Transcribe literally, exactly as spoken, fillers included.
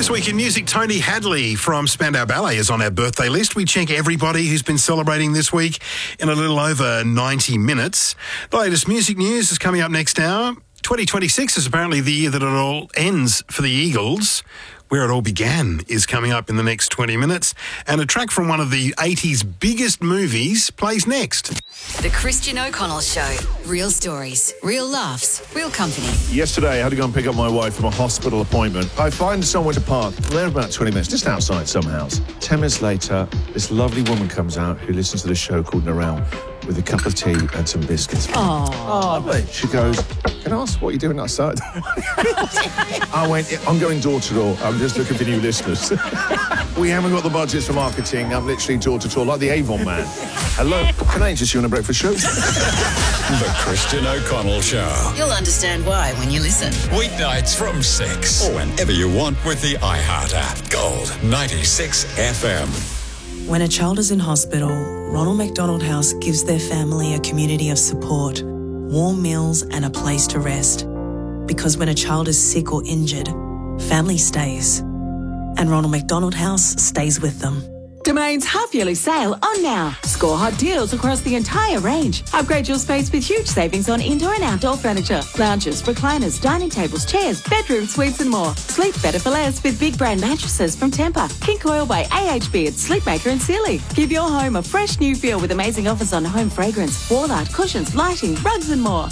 This week in music, Tony Hadley from Spandau Ballet is on our birthday list. We check everybody who's been celebrating this week in a little over ninety minutes. The latest music news is coming up next hour. twenty twenty-six is apparently the year that it all ends for the Eagles. Where It All Began is coming up in the next twenty minutes. And a track from one of the eighties biggest movies plays next. The Christian O'Connell Show. Real stories, real laughs, real company. Yesterday, I had to go and pick up my wife from a hospital appointment. I find somewhere to park. There about twenty minutes, just outside some house. Ten minutes later, this lovely woman comes out who listens to the show called Narelle with a cup of tea and some biscuits. Oh, lovely. She goes, "Can I ask what you're doing outside?" I went, "I'm going door to door. I'm just looking for new listeners." We haven't got the budgets for marketing. I'm literally door to door, like the Avon man. Hello, can I interest you on a breakfast show? The Christian O'Connell Show. you'll understand why when you listen. Weeknights from six. Or whenever you want with the iHeart app. Gold ninety-six F M. When a child is in hospital, Ronald McDonald House gives their family a community of support, warm meals and a place to rest. Because when a child is sick or injured, family stays. And Ronald McDonald House stays with them. Domain's half-yearly sale on now. Score hot deals across the entire range. Upgrade your space with huge savings on indoor and outdoor furniture, lounges, recliners, dining tables, chairs, bedroom suites and more. Sleep better for less with big brand mattresses from Tempur, King Coil by A H Beard, Sleepmaker and Sealy. Give your home a fresh new feel with amazing offers on home fragrance, wall art, cushions, lighting, rugs and more.